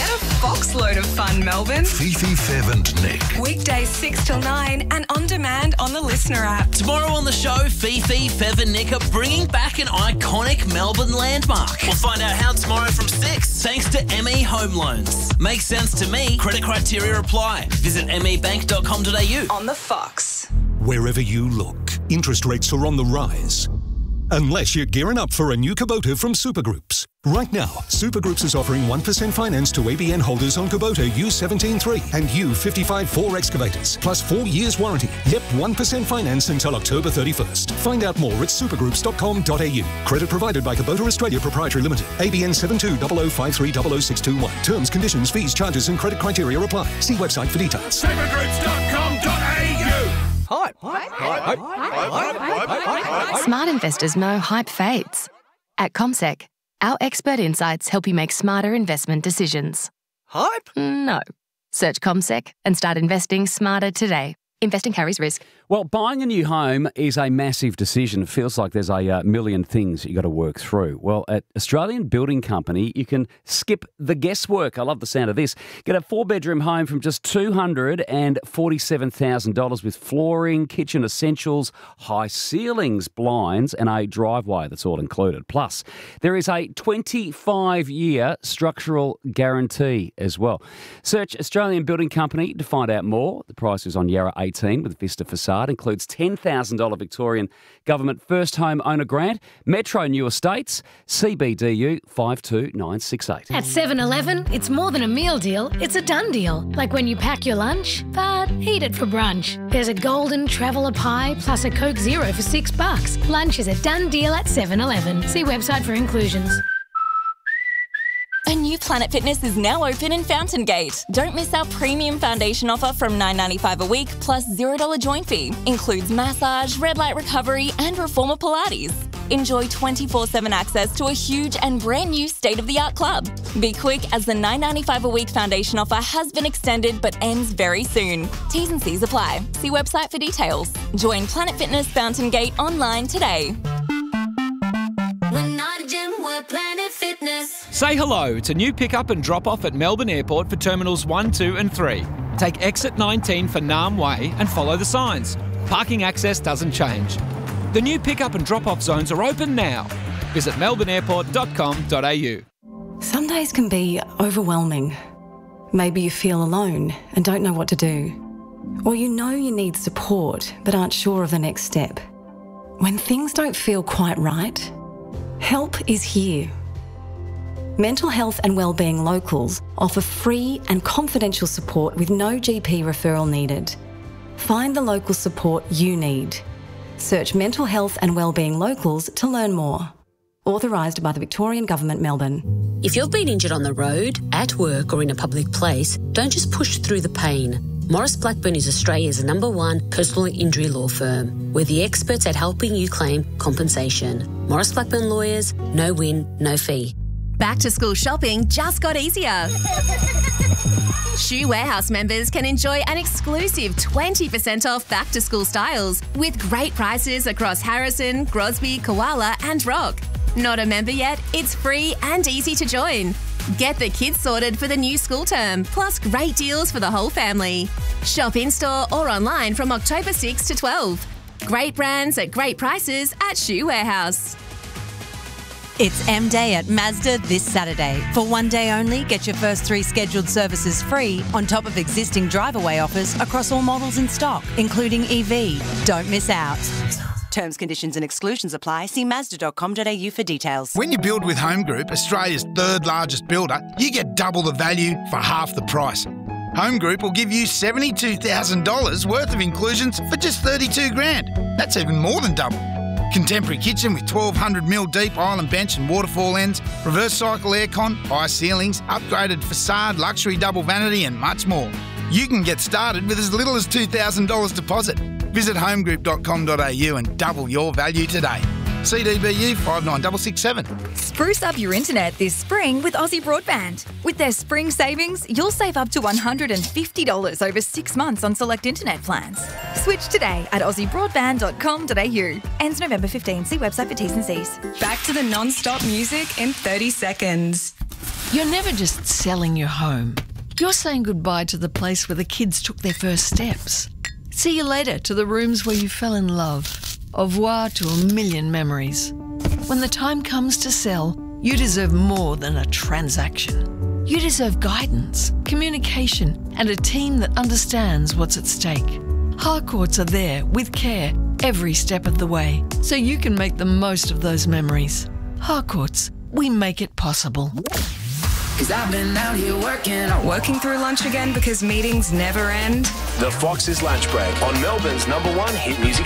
Get a Fox load of fun, Melbourne. Fifi, Fev and Nick. Weekdays 6 till 9 and on demand on the Listener app. Tomorrow on the show, Fifi, Fev and Nick are bringing back an iconic Melbourne landmark. We'll find out how tomorrow from 6, thanks to ME Home Loans. Makes sense to me. Credit criteria apply. Visit mebank.com.au. On the Fox. Wherever you look, interest rates are on the rise. Unless you're gearing up for a new Kubota from Supergroups. Right now, Supergroups is offering 1% finance to ABN holders on Kubota U17.3 and U55-4 excavators, plus 4 years warranty. Yep, 1% finance until October 31st. Find out more at supergroups.com.au. Credit provided by Kubota Australia Proprietary Limited. ABN 720053000621. Terms, conditions, fees, charges and credit criteria apply. See website for details. Supergroups.com.au. Smart investors know hype fades. At CommSec, our expert insights help you make smarter investment decisions. Hype? No. Search CommSec and start investing smarter today. Investing carries risk. Well, buying a new home is a massive decision. It feels like there's a million things you've got to work through. Well, at Australian Building Company, you can skip the guesswork. I love the sound of this. Get a 4-bedroom home from just $247,000 with flooring, kitchen essentials, high ceilings, blinds and a driveway that's all included. Plus, there is a 25-year structural guarantee as well. Search Australian Building Company to find out more. The price is on Yarra 18 with Vista Facade. Includes $10,000 Victorian Government First Home Owner Grant, Metro New Estates, CBDU 52968. At 7-Eleven, it's more than a meal deal, it's a done deal. Like when you pack your lunch, but eat it for brunch. There's a golden traveller pie plus a Coke Zero for $6. Lunch is a done deal at 7-Eleven. See website for inclusions. A new Planet Fitness is now open in Fountain Gate. Don't miss our premium foundation offer from $9.95 a week plus $0 join fee. Includes massage, red light recovery and reformer Pilates. Enjoy 24/7 access to a huge and brand new state-of-the-art club. Be quick as the $9.95 a week foundation offer has been extended but ends very soon. T's and C's apply. See website for details. Join Planet Fitness Fountain Gate online today. We're not a gym, we're Planet Fitness. Say hello to new pick-up and drop-off at Melbourne Airport for Terminals 1, 2 and 3. Take exit 19 for Naarm Way and follow the signs. Parking access doesn't change. The new pick-up and drop-off zones are open now. Visit melbourneairport.com.au. Some days can be overwhelming. Maybe you feel alone and don't know what to do. Or you know you need support but aren't sure of the next step. When things don't feel quite right, help is here. Mental Health and Wellbeing Locals offer free and confidential support with no GP referral needed. Find the local support you need. Search Mental Health and Wellbeing Locals to learn more. Authorised by the Victorian Government, Melbourne. If you've been injured on the road, at work or in a public place, don't just push through the pain. Morris Blackburn is Australia's #1 personal injury law firm. We're the experts at helping you claim compensation. Morris Blackburn Lawyers, no win, no fee. Back to school shopping just got easier. Shoe Warehouse members can enjoy an exclusive 20% off back to school styles with great prices across Harrison, Grosby, Koala and Rock. Not a member yet? It's free and easy to join. Get the kids sorted for the new school term, plus great deals for the whole family. Shop in-store or online from October 6 to 12. Great brands at great prices at Shoe Warehouse. It's M-Day at Mazda this Saturday. For one day only, get your first 3 scheduled services free on top of existing drive-away offers across all models in stock, including EV. Don't miss out. Terms, conditions and exclusions apply. See Mazda.com.au for details. When you build with Home Group, Australia's 3rd largest builder, you get double the value for half the price. Home Group will give you $72,000 worth of inclusions for just $32,000. That's even more than double. Contemporary kitchen with 1200mm deep island bench and waterfall ends, reverse cycle aircon, high ceilings, upgraded facade, luxury double vanity and much more. You can get started with as little as $2,000 deposit. Visit homegroup.com.au and double your value today. CDBU 59667. Spruce up your internet this spring with Aussie Broadband. With their spring savings, you'll save up to $150 over 6 months on select internet plans. Switch today at aussiebroadband.com.au. Ends November 15. See website for T's and C's. Back to the non-stop music in 30 seconds. You're never just selling your home. You're saying goodbye to the place where the kids took their first steps. See you later to the rooms where you fell in love. Au revoir to a million memories. When the time comes to sell, you deserve more than a transaction. You deserve guidance, communication, and a team that understands what's at stake. Harcourts are there with care every step of the way, so you can make the most of those memories. Harcourts, we make it possible. 'Cause I've been out here working through lunch again because meetings never end. The Fox's Lunch Break on Melbourne's #1 hit music